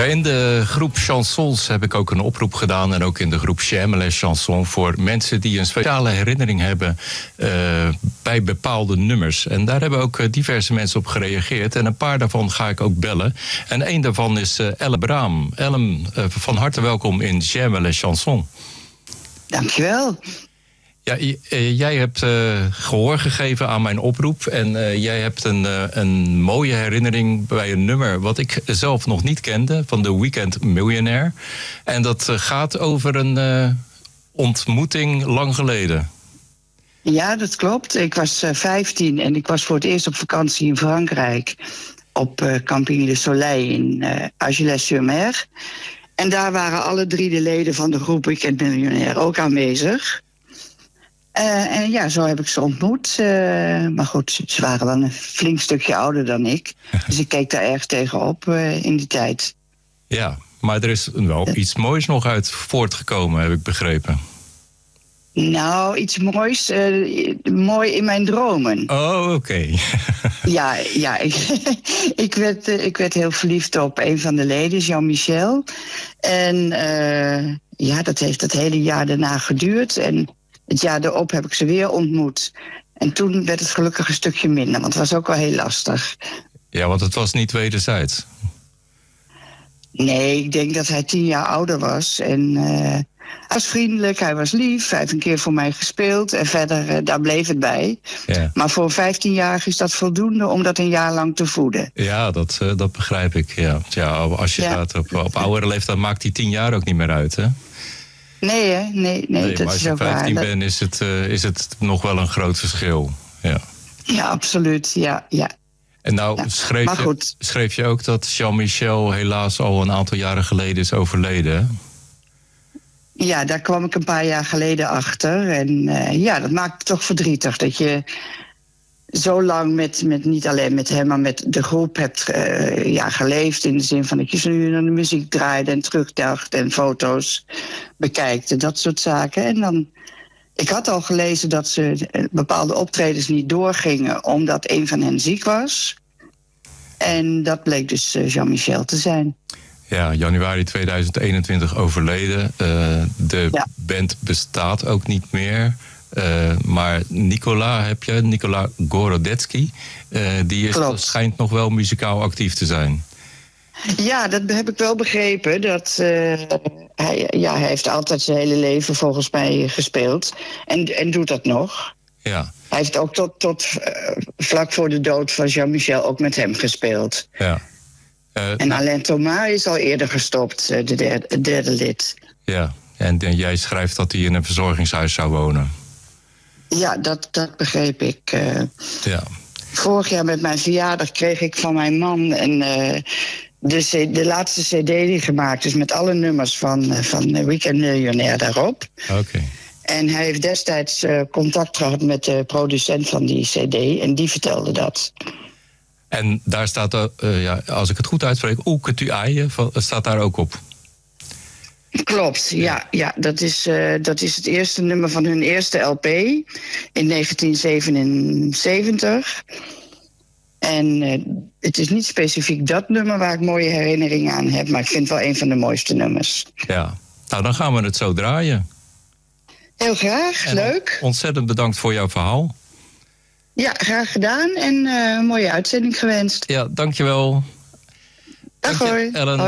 in de groep Chansons heb ik ook een oproep gedaan. En ook in de groep J'aime les chansons. Voor mensen die een speciale herinnering hebben bij bepaalde nummers. En daar hebben ook diverse mensen op gereageerd. En een paar daarvan ga ik ook bellen. En één daarvan is Ellen Braam. Ellen, van harte welkom in J'aime les chansons. Dankjewel. Ja, jij hebt gehoor gegeven aan mijn oproep. En jij hebt een mooie herinnering bij een nummer wat ik zelf nog niet kende, van The Weeknd Millionaire. En dat gaat over een ontmoeting lang geleden. Ja, dat klopt. Ik was 15 en ik was voor het eerst op vakantie in Frankrijk. Op Camping Le Soleil in Argelès-sur-Mer. En daar waren alle 3 de leden van de groep Weeknd Millionaire ook aanwezig. En ja, zo heb ik ze ontmoet. Maar goed, ze waren wel een flink stukje ouder dan ik. Dus ik keek daar erg tegenop in die tijd. Ja, maar er is wel iets moois nog uit voortgekomen, heb ik begrepen. Nou, iets moois. Mooi in mijn dromen. Oh, oké. Ja, ik werd heel verliefd op een van de leden, Jean-Michel. En ja, dat heeft het hele jaar daarna geduurd. En het jaar erop heb ik ze weer ontmoet. En toen werd het gelukkig een stukje minder, want het was ook wel heel lastig. Ja, want het was niet wederzijds. Nee, ik denk dat hij 10 jaar ouder was. En hij was vriendelijk, hij was lief. Hij heeft een keer voor mij gespeeld. En verder, daar bleef het bij. Ja. Maar voor een 15-jarige is dat voldoende om dat een jaar lang te voeden. Ja, dat begrijp ik. Ja, als je staat op oudere leeftijd, maakt die 10 jaar ook niet meer uit, hè? Nee, hè? Nee, dat maar als je 15 bent, is het nog wel een groot verschil. Ja, absoluut. Ja. En nou schreef je ook dat Jean-Michel helaas al een aantal jaren geleden is overleden. Ja, daar kwam ik een paar jaar geleden achter. En ja, dat maakt het toch verdrietig dat je zo lang met niet alleen met hem, maar met de groep hebt geleefd. In de zin van dat je zo nu naar de muziek draaide en terugdacht en foto's bekijkt en dat soort zaken. En dan, ik had al gelezen dat ze bepaalde optredens niet doorgingen omdat een van hen ziek was. En dat bleek dus Jean-Michel te zijn. Ja, januari 2021 overleden. De band bestaat ook niet meer. Maar Nicola Gorodetsky, die schijnt nog wel muzikaal actief te zijn. Ja, dat heb ik wel begrepen. Dat, hij heeft altijd zijn hele leven volgens mij gespeeld. En doet dat nog. Ja. Hij heeft ook tot vlak voor de dood van Jean-Michel ook met hem gespeeld. Ja. En Alain Thomas is al eerder gestopt, de derde lid. Ja, en jij schrijft dat hij in een verzorgingshuis zou wonen. Ja, dat begreep ik. Ja. Vorig jaar met mijn verjaardag kreeg ik van mijn man de laatste cd die gemaakt is met alle nummers van Weeknd Millionaire daarop. Oké. En hij heeft destijds contact gehad met de producent van die cd en die vertelde dat. En daar staat, als ik het goed uitspreek, Où que tu ailles, staat daar ook op. Klopt, ja. Dat is het eerste nummer van hun eerste LP in 1977. En het is niet specifiek dat nummer waar ik mooie herinneringen aan heb, maar ik vind het wel een van de mooiste nummers. Ja, nou dan gaan we het zo draaien. Heel graag, leuk. Ontzettend bedankt voor jouw verhaal. Ja, graag gedaan en een mooie uitzending gewenst. Ja, dankjewel. Dag hoor. Ellen.